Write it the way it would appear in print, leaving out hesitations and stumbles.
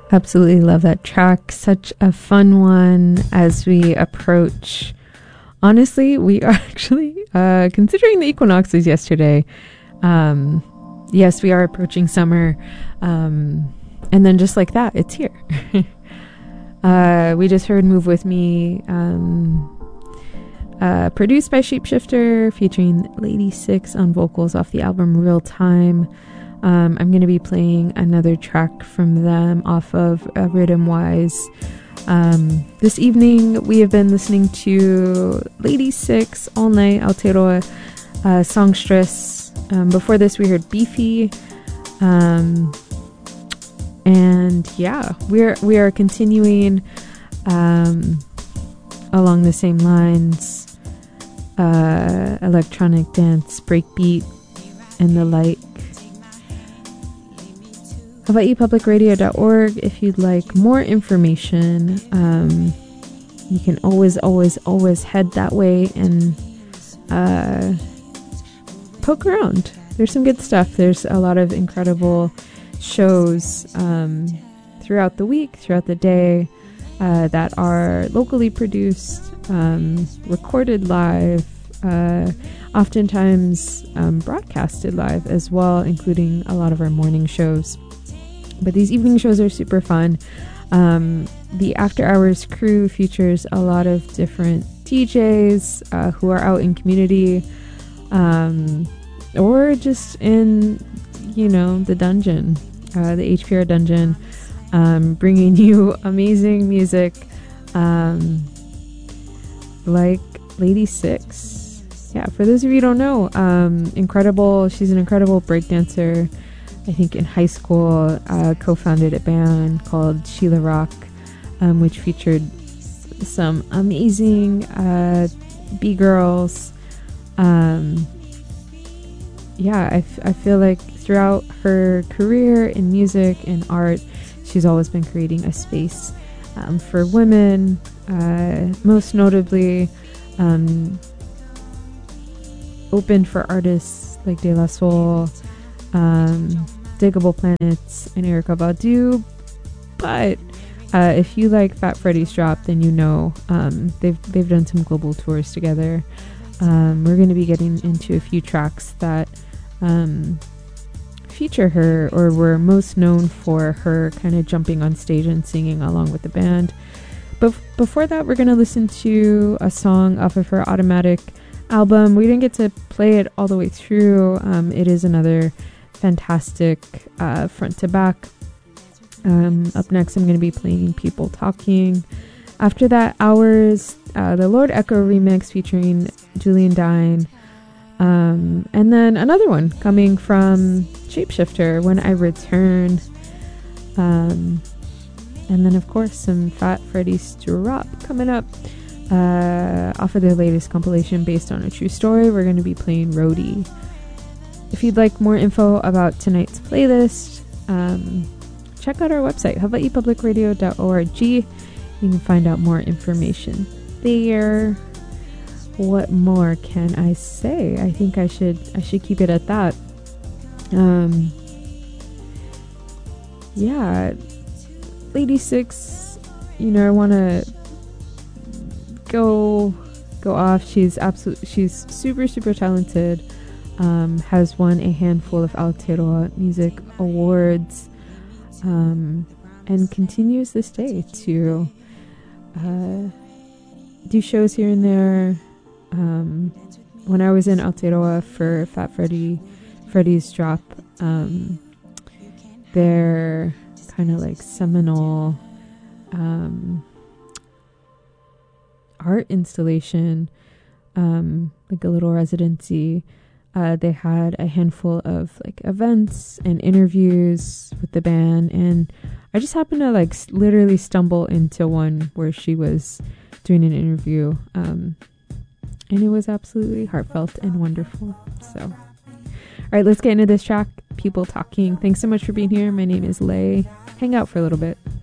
Absolutely love that track. Such a fun one as we approach. Honestly, we are actually considering the equinoxes yesterday. Yes, we are approaching summer. And then just like that, it's here. We just heard Move With Me, produced by Shapeshifter, featuring Lady Six on vocals off the album Real Time. I'm going to be playing another track from them off of Rhythm Wise. This evening, we have been listening to Lady Six all night, Aotearoa, Songstress. Before this, we heard Beefy. And yeah, we are continuing along the same lines. Electronic dance, breakbeat, and the like. HawaiiPublicRadio.org. If you'd like more information, you can always head that way and poke around. There's some good stuff. There's a lot of incredible shows throughout the week, throughout the day, that are locally produced, recorded live, oftentimes broadcasted live as well, including a lot of our morning shows. But these evening shows are super fun. The After Hours crew features a lot of different DJs who are out in community, or just in, the dungeon, the HPR dungeon, bringing you amazing music, like Lady Six. Yeah, for those of you who don't know, incredible. She's an incredible breakdancer. I think in high school, co-founded a band called Sheila Rock, which featured some amazing B-girls. Yeah, I feel like throughout her career in music and art, she's always been creating a space for women, most notably open for artists like De La Soul, Diggable Planets, and Erykah Badu. But if you like Fat Freddy's Drop, then they've done some global tours together. We're going to be getting into a few tracks that feature her, or were most known for her kind of jumping on stage and singing along with the band. But before that, we're going to listen to a song off of her Automatic album. We didn't get to play it all the way through. It is another fantastic front to back. Up next, I'm going to be playing People Talking. After that, Hours, the Lord Echo remix featuring Julian Dine. And then another one coming from Shapeshifter, When I Return. And then, of course, some Fat Freddy's Drop coming up. Off of their latest compilation based on a true story, we're going to be playing Roadie. If you'd like more info about tonight's playlist, check out our website, HawaiiPublicRadio.org. You can find out more information there. What more can I say? I think I should keep it at that. Yeah, Lady Six, I want to go off. She's super, super talented. Has won a handful of Aotearoa Music Awards, and continues this day to do shows here and there. When I was in Aotearoa for Fat Freddy's Drop, their kind of like seminal art installation, like a little residency, they had a handful of like events and interviews with the band, and I just happened to like literally stumble into one where she was doing an interview, and it was absolutely heartfelt and wonderful. So, all right, let's get into this track, People Talking. Thanks so much for being here. My name is Lay. Hang out for a little bit.